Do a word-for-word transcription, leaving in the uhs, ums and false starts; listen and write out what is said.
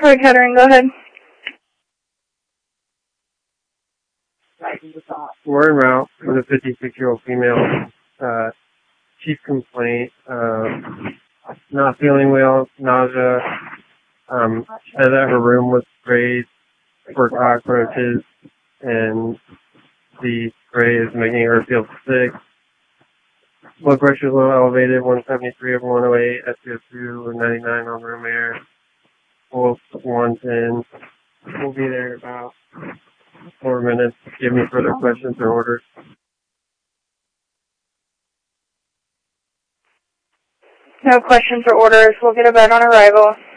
Troy Kettering, go ahead. We're en route with a fifty-six-year-old female. Uh, chief complaint, uh, not feeling well, nausea. Um, said that her room was sprayed for cockroaches, and the spray is making her feel sick. Blood pressure is a little elevated, one seventy-three over one oh eight, S P O two, ninety-nine on room air, pulse one ten. We'll be there in about four minutes. Give me further questions or orders. No questions or orders. We'll get a bed on arrival.